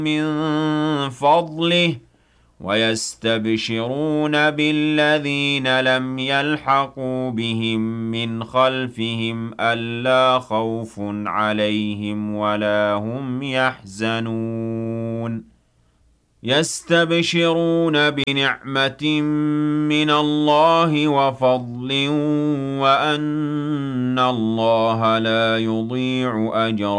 من فضله ويستبشرون بالذين لم يلحقوا بهم من خلفهم ألا خوف عليهم ولا هم يحزنون يستبشرون بنعمة من الله وفضل وأن الله لا يضيع أجر